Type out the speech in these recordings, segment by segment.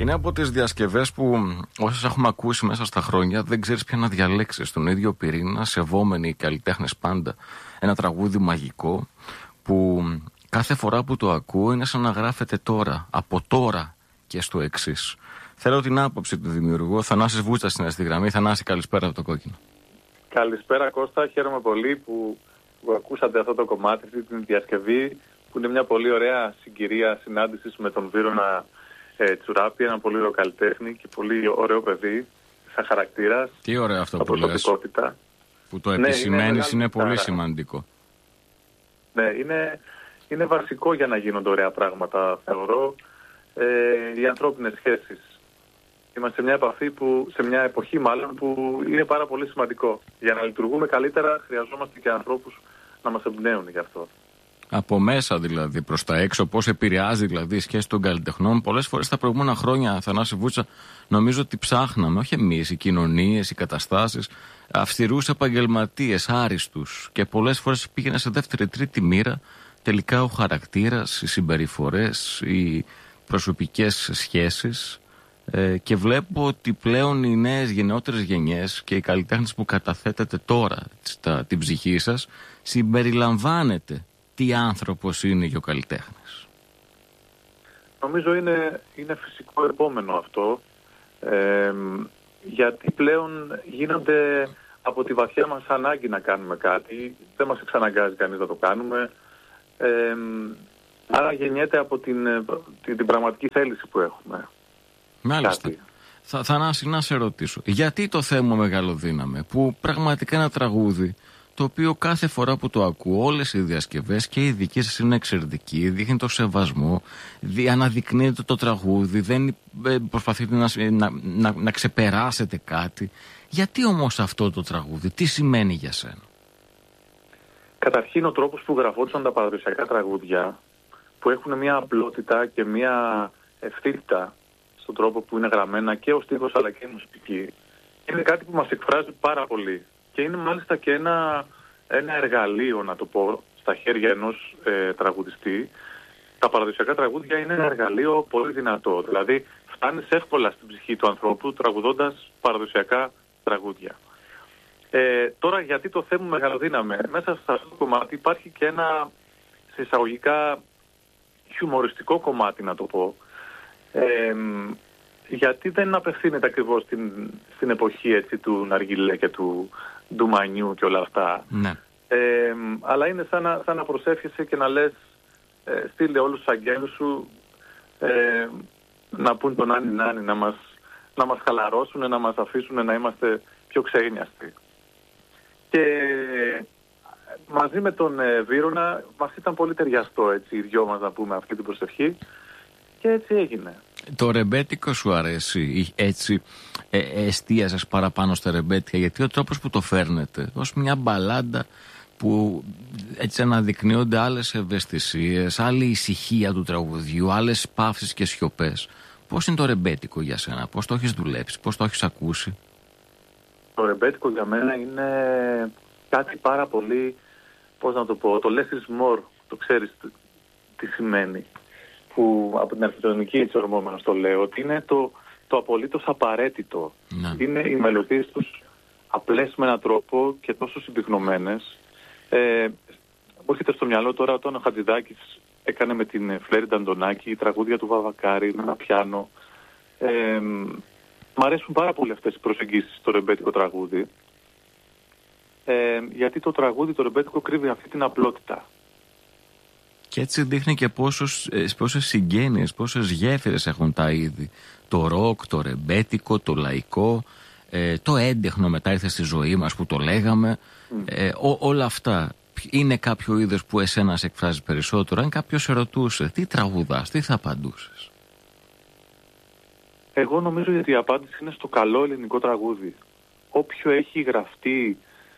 Είναι από τις διασκευές που όσες έχουμε ακούσει μέσα στα χρόνια δεν ξέρεις ποια να διαλέξεις. Στον ίδιο πυρήνα, σεβόμενοι οι καλλιτέχνες πάντα. Ένα τραγούδι μαγικό που κάθε φορά που το ακούω είναι σαν να γράφεται τώρα, από τώρα και στο εξής. Θέλω την άποψη του δημιουργού. Θανάσης Βούτσας είναι στη γραμμή. Θανάση, καλησπέρα από το Κόκκινο. Καλησπέρα Κώστα, χαίρομαι πολύ που ακούσατε αυτό το κομμάτι, αυτή την διασκευή που είναι μια πολύ ωραία συγκυρία συνάντησης με τον Βύρωνα Τσουράπη, ένα πολύ ωραίο καλλιτέχνη και πολύ ωραίο παιδί σαν χαρακτήρας. Τι ωραίο αυτό που λες, που το επισημαίνεις, είναι πολύ σημαντικό. Ναι, είναι βασικό για να γίνονται ωραία πράγματα, θεωρώ, οι ανθρώπινες σχέσεις. Είμαστε σε μια επαφή σε μια εποχή μάλλον που είναι πάρα πολύ σημαντικό. Για να λειτουργούμε καλύτερα χρειαζόμαστε και ανθρώπους να μας εμπνέουν γι' αυτό. Από μέσα δηλαδή προς τα έξω, πώς επηρεάζει δηλαδή η σχέση των καλλιτεχνών. Πολλές φορές τα προηγούμενα χρόνια, Θανάση Βούτσα, νομίζω ότι ψάχναμε, όχι εμείς, οι κοινωνίες, οι καταστάσεις, αυστηρούς επαγγελματίες, άριστους. Και πολλές φορές πήγαινε σε δεύτερη, τρίτη μοίρα. Τελικά ο χαρακτήρας, οι συμπεριφορές, οι προσωπικές σχέσεις. Και βλέπω ότι πλέον οι νέες γενναιότερες γενιές και οι καλλιτέχνες που καταθέτετε τώρα την ψυχή σας, συμπεριλαμβάνετε τι άνθρωπος είναι και ο καλλιτέχνης. Νομίζω είναι φυσικό επόμενο αυτό, γιατί πλέον γίνονται από τη βαθιά μας ανάγκη να κάνουμε κάτι, δεν μας εξαναγκάζει κανείς να το κάνουμε, άρα γεννιέται από την πραγματική θέληση που έχουμε. Μάλιστα. Θανάση, να σε ρωτήσω, γιατί το θέμα Μεγαλοδύναμε, που πραγματικά είναι ένα τραγούδι το οποίο κάθε φορά που το ακούω, όλες οι διασκευές και οι δικές σας είναι εξαιρετικοί, δείχνει το σεβασμό, αναδεικνύεται το τραγούδι, δεν προσπαθείτε να ξεπεράσετε κάτι. Γιατί όμως αυτό το τραγούδι, τι σημαίνει για σένα? Καταρχήν ο τρόπος που γραφόντουσαν τα παραδοσιακά τραγούδια, που έχουν μια απλότητα και μια ευθύτητα στον τρόπο που είναι γραμμένα και ο στίχος αλλά και η μουσική, είναι κάτι που μας εκφράζει πάρα πολύ. Και είναι μάλιστα και ένα εργαλείο, να το πω, στα χέρια ενός τραγουδιστή. Τα παραδοσιακά τραγούδια είναι ένα εργαλείο πολύ δυνατό. Δηλαδή φτάνεις εύκολα στην ψυχή του ανθρώπου τραγουδώντας παραδοσιακά τραγούδια. Τώρα γιατί το θέμα Μεγαλοδύναμε? Μέσα σε αυτό το κομμάτι υπάρχει και ένα σε εισαγωγικά χιουμοριστικό κομμάτι, να το πω. Γιατί δεν απευθύνεται ακριβώς στην εποχή έτσι, του Ναργιλέ και του Ντουμανιού και όλα αυτά. Ναι. Αλλά είναι σαν να προσεύχεσαι και να λες στείλε όλους τους αγγέλους σου να πούν τον Νάνι να μας χαλαρώσουν, να μας αφήσουν να είμαστε πιο ξένιαστοι. Και μαζί με τον Βύρωνα μας ήταν πολύ ταιριαστό έτσι, οι δυο μας να πούμε αυτή την προσευχή και έτσι έγινε. Το ρεμπέτικο σου αρέσει, έτσι εστίασες παραπάνω στα ρεμπέτικα, γιατί ο τρόπος που το φέρνετε ως μια μπαλάντα που έτσι αναδεικνύονται άλλες ευαισθησίες, άλλη ησυχία του τραγουδιού, άλλες παύσεις και σιωπές. Πώς είναι το ρεμπέτικο για σένα, πώς το έχεις δουλέψει, πώς το έχεις ακούσει? Το ρεμπέτικο για μένα είναι κάτι πάρα πολύ, πώς να το πω, το less is more, το ξέρεις τι σημαίνει. Που από την αρχιτεκτονική έτσι ορμόμενος το λέω, ότι είναι το απολύτως απαραίτητο. Ναι. Είναι οι μελωδίες τους απλές με έναν τρόπο και τόσο συμπυκνωμένες. Μου έρχεται στο μυαλό τώρα όταν ο Χατζηδάκης έκανε με την Φλέρη Νταντονάκη η τραγούδια του Βαβακάρη με ένα πιάνο. Μ' αρέσουν πάρα πολύ αυτές οι προσεγγίσεις στο ρεμπέτικο τραγούδι. Γιατί το τραγούδι, το ρεμπέτικο, κρύβει αυτή την απλότητα. Και έτσι δείχνει και πόσες συγγένειες, πόσες γέφυρες έχουν τα είδη. Το ροκ, το ρεμπέτικο, το λαϊκό, το έντεχνο μετά ήρθε στη ζωή μας που το λέγαμε. Όλα αυτά. Είναι κάποιο είδος που εσένα σε εκφράζει περισσότερο? Αν κάποιος σε ρωτούσε τι τραγουδάς, τι θα απαντούσες? Εγώ νομίζω ότι η απάντηση είναι στο καλό ελληνικό τραγούδι. Όποιο έχει γραφτεί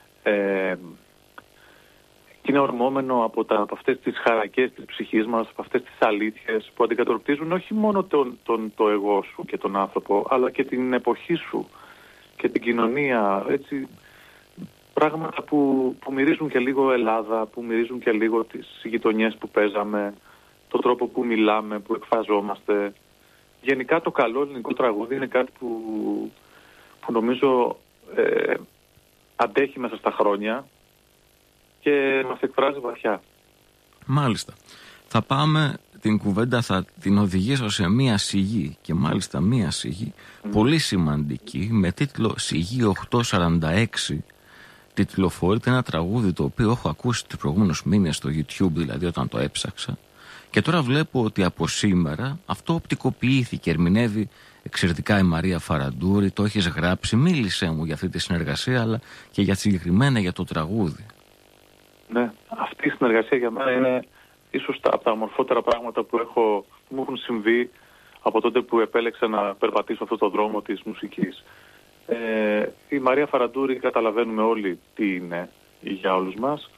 και είναι ορμόμενο από αυτές τις χαρακές της ψυχής μας, από αυτές τις αλήθειες που αντικατοπτρίζουν όχι μόνο το εγώ σου και τον άνθρωπο, αλλά και την εποχή σου και την κοινωνία, έτσι, πράγματα που μυρίζουν και λίγο Ελλάδα, που μυρίζουν και λίγο τις γειτονιές που παίζαμε, τον τρόπο που μιλάμε, που εκφραζόμαστε. γενικά το καλό ελληνικό τραγούδι είναι κάτι που νομίζω αντέχει μέσα στα χρόνια και μας εκφράζει βαθιά. Μάλιστα. Θα πάμε την κουβέντα, θα την οδηγήσω σε μία σιγή, και μάλιστα μία σιγή πολύ σημαντική, με τίτλο «Σιγή 846». Τιτλοφορείται ένα τραγούδι το οποίο έχω ακούσει τους προηγούμενους μήνες στο YouTube, δηλαδή όταν το έψαξα, και τώρα βλέπω ότι από σήμερα αυτό οπτικοποιήθηκε. Ερμηνεύει εξαιρετικά η Μαρία Φαραντούρη, το έχεις γράψει. Μίλησέ μου για αυτή τη συνεργασία, αλλά και για συγκεκριμένα για το τραγούδι. Ναι, αυτή η συνεργασία για μένα είναι ίσως από τα ομορφότερα πράγματα που μου έχουν συμβεί από τότε που επέλεξα να περπατήσω αυτόν τον δρόμο της μουσικής. Η Μαρία Φαραντούρη, καταλαβαίνουμε όλοι τι είναι για όλους μας,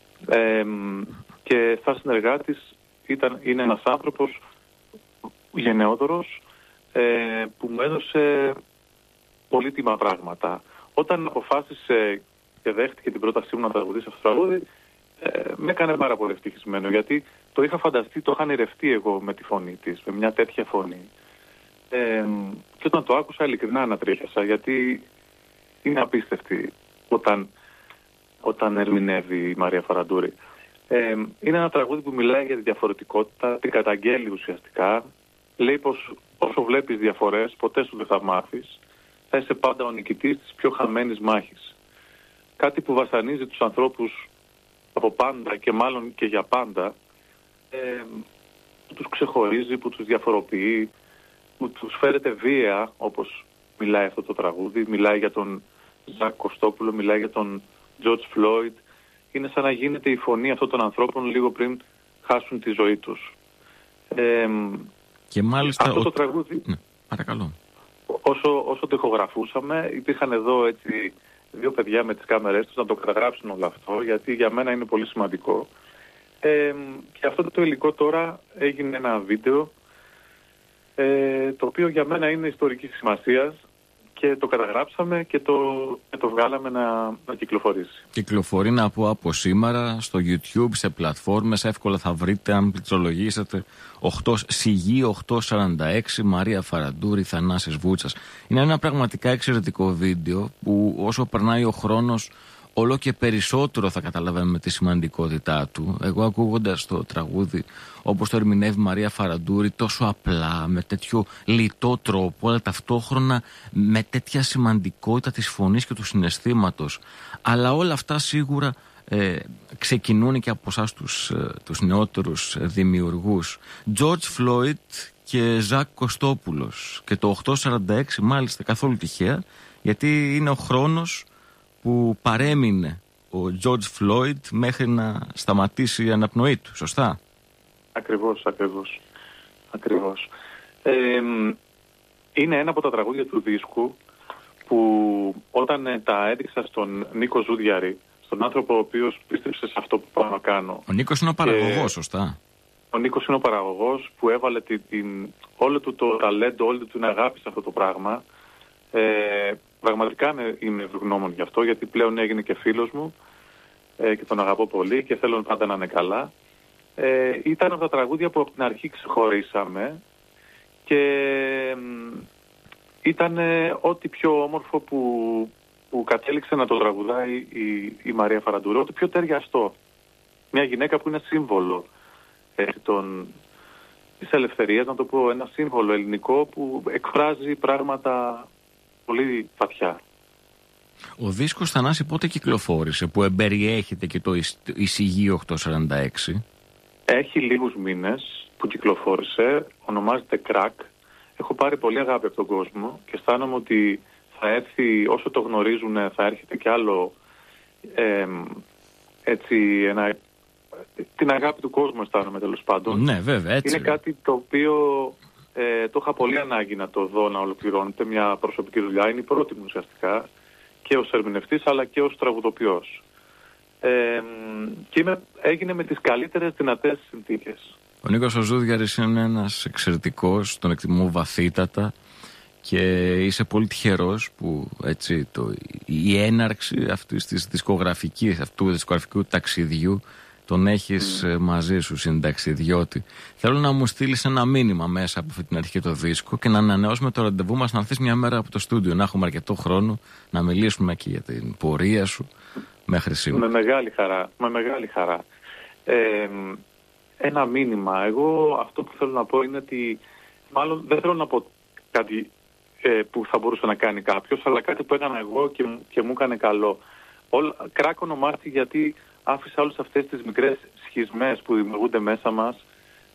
και σαν συνεργάτης είναι ένας άνθρωπος γενναιόδωρος, που μου έδωσε πολύτιμα πράγματα. Όταν αποφάσισε και δέχτηκε την πρότασή μου να τραγουδήσω αυτό το τραγούδι, με έκανε πάρα πολύ ευτυχισμένο, γιατί το είχα φανταστεί, το είχα ονειρευτεί εγώ με τη φωνή της, με μια τέτοια φωνή. Και όταν το άκουσα, ειλικρινά ανατρίχιασα, γιατί είναι απίστευτη όταν ερμηνεύει η Μαρία Φαραντούρη. Είναι ένα τραγούδι που μιλάει για τη διαφορετικότητα, την καταγγέλει ουσιαστικά. Λέει πως όσο βλέπεις διαφορές, ποτέ σου δεν θα μάθεις. Θα είσαι πάντα ο νικητής της πιο χαμένης μάχης. Κάτι που βασανίζει τους ανθρώπους από πάντα και μάλλον και για πάντα, που τους ξεχωρίζει, που τους διαφοροποιεί, που τους φέρεται βία, όπως μιλάει αυτό το τραγούδι. Μιλάει για τον Ζακ Κωστόπουλο, μιλάει για τον Τζορτζ Φλόιντ. Είναι σαν να γίνεται η φωνή αυτών των ανθρώπων λίγο πριν χάσουν τη ζωή τους. Και μάλιστα αυτό το τραγούδι, ναι, παρακαλώ. Όσο το ηχογραφούσαμε, υπήρχαν εδώ έτσι δύο παιδιά με τις κάμερές τους να το καταγράψουν όλο αυτό, γιατί για μένα είναι πολύ σημαντικό. Και αυτό το υλικό τώρα έγινε ένα βίντεο, το οποίο για μένα είναι ιστορικής σημασίας, και το καταγράψαμε και το βγάλαμε να κυκλοφορήσει. Κυκλοφορεί, να πω, από σήμερα στο YouTube, σε πλατφόρμες, εύκολα θα βρείτε αν πληκτρολογήσετε. Σιγή 846, Μαρία Φαραντούρη, Θανάσης Βούτσας. Είναι ένα πραγματικά εξαιρετικό βίντεο που όσο περνάει ο χρόνος όλο και περισσότερο θα καταλαβαίνουμε τη σημαντικότητά του. Εγώ ακούγοντας το τραγούδι όπως το ερμηνεύει Μαρία Φαραντούρη, τόσο απλά, με τέτοιο λιτό τρόπο, αλλά ταυτόχρονα με τέτοια σημαντικότητα της φωνής και του συναισθήματος. Αλλά όλα αυτά σίγουρα ξεκινούν και από εσάς τους νεότερους δημιουργούς. Τζορτζ Φλόιντ και Ζακ Κωστόπουλος. Και το 846 μάλιστα καθόλου τυχαία, γιατί είναι ο χρόνος που παρέμεινε ο Τζορτζ Φλόιντ μέχρι να σταματήσει η αναπνοή του, σωστά? Ακριβώς. Είναι ένα από τα τραγούδια του δίσκου που όταν τα έδειξα στον Νίκο Ζούδιαρη, στον άνθρωπο ο οποίος πίστεψε σε αυτό που πάω να κάνω. Ο Νίκος είναι ο παραγωγός, σωστά? Ο Νίκος είναι ο παραγωγός που έβαλε όλο του το ταλέντο, όλη του την αγάπη σε αυτό το πράγμα. Πραγματικά είμαι ευγνώμων γι' αυτό, γιατί πλέον έγινε και φίλος μου και τον αγαπώ πολύ και θέλω πάντα να είναι καλά. Ήταν από τα τραγούδια που από την αρχή ξεχωρίσαμε και ήταν ό,τι πιο όμορφο που κατέληξε να το τραγουδάει η Μαρία Φαραντούρη, ό,τι πιο ταιριαστό. Μια γυναίκα που είναι σύμβολο της ελευθερίας, να το πω, ένα σύμβολο ελληνικό που εκφράζει πράγματα πολύ βαθιά. Ο δίσκος, Θανάση, πότε κυκλοφόρησε, που εμπεριέχεται και η Σιγή 846? Έχει λίγους μήνες που κυκλοφόρησε, ονομάζεται Crack. Έχω πάρει πολύ αγάπη από τον κόσμο και αισθάνομαι ότι θα έρθει, όσο το γνωρίζουν, θα έρχεται κι άλλο την αγάπη του κόσμου, αισθάνομαι, τέλος πάντων. Ναι, βέβαια, έτσι. Είναι κάτι το οποίο το είχα πολύ ανάγκη να το δω να ολοκληρώνεται, μια προσωπική δουλειά. Είναι η πρώτη μου ουσιαστικά, και ως ερμηνευτής αλλά και ως τραγουδοποιός. Και έγινε με τις καλύτερες δυνατές συνθήκες. Ο Νίκος ο Ζούδιαρης είναι ένας εξαιρετικός, τον εκτιμώ βαθύτατα και είσαι πολύ τυχερός που έτσι, η έναρξη αυτής της δισκογραφικής, αυτού του δισκογραφικού ταξιδιού τον έχεις μαζί σου συνταξιδιώτη. Θέλω να μου στείλεις ένα μήνυμα μέσα από αυτή την αρχή το δίσκο και να ανανεώσουμε το ραντεβού μας να έρθεις μια μέρα από το στούντιο, να έχουμε αρκετό χρόνο να μιλήσουμε και για την πορεία σου μέχρι σήμερα. Με μεγάλη χαρά. Ένα μήνυμα. Εγώ αυτό που θέλω να πω είναι ότι μάλλον δεν θέλω να πω κάτι που θα μπορούσε να κάνει κάποιος, αλλά κάτι που έκανα εγώ και μου έκανε καλό. Κράκωνο μάτι γιατί άφησα όλες αυτές τις μικρές σχισμές που δημιουργούνται μέσα μας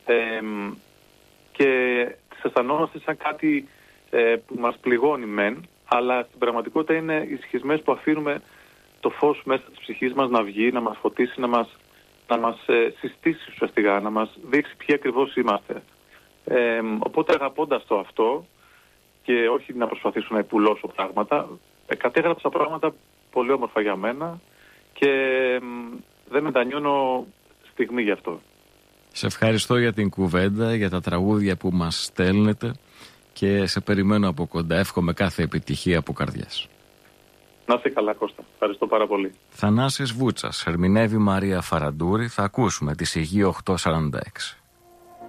και τις αισθανόμαστε σαν κάτι που μας πληγώνει μεν, αλλά στην πραγματικότητα είναι οι σχισμές που αφήνουμε το φως μέσα της ψυχής μας να βγει, να μας φωτίσει, να μας συστήσει ουσιαστικά, να μας δείξει ποιοι ακριβώς είμαστε. Οπότε αγαπώντας το αυτό και όχι να προσπαθήσω να υπουλώσω πράγματα, κατέγραψα πράγματα πολύ όμορφα για μένα και δεν μετανιώνω στιγμή γι' αυτό. Σε ευχαριστώ για την κουβέντα, για τα τραγούδια που μας στέλνετε και σε περιμένω από κοντά. Εύχομαι κάθε επιτυχία από καρδιάς. Να είστε καλά, Κώστα. Ευχαριστώ πάρα πολύ. Θανάσης Βούτσας, ερμηνεύει Μαρία Φαραντούρη. Θα ακούσουμε τη Σιγή 846.